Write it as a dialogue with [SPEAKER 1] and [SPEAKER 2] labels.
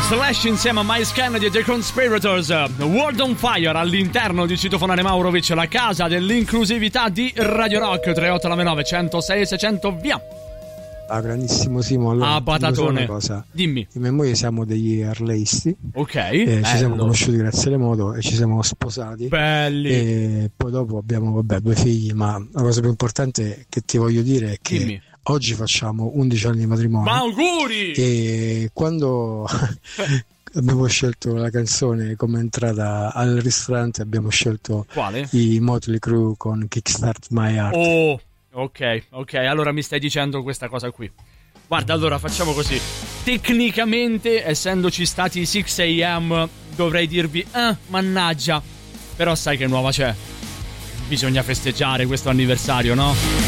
[SPEAKER 1] Slash insieme a Miles Kennedy e The Conspirators. World on Fire all'interno di Citofonare Maurovic, la casa dell'inclusività di Radio Rock. 3899 106 600, via.
[SPEAKER 2] Ah, grandissimo Simo. Allora,
[SPEAKER 1] Batatone,
[SPEAKER 2] una cosa.
[SPEAKER 1] Dimmi.
[SPEAKER 2] Io e mia moglie siamo degli arleisti.
[SPEAKER 1] Ok,
[SPEAKER 2] ci siamo conosciuti grazie alle moto e ci siamo sposati.
[SPEAKER 1] Belli.
[SPEAKER 2] E poi dopo abbiamo 2 figli, ma la cosa più importante che ti voglio dire è che
[SPEAKER 1] Dimmi.
[SPEAKER 2] oggi facciamo 11 anni di matrimonio.
[SPEAKER 1] Ma auguri!
[SPEAKER 2] E quando abbiamo scelto la canzone come entrata al ristorante, abbiamo scelto
[SPEAKER 1] Quale?
[SPEAKER 2] i Motley Crue con Kickstart My Heart.
[SPEAKER 1] Oh, ok, allora mi stai dicendo questa cosa qui. Guarda, allora facciamo così. Tecnicamente, essendoci stati i 6 AM, dovrei dirvi mannaggia. Però sai che nuova c'è? Bisogna festeggiare questo anniversario, no?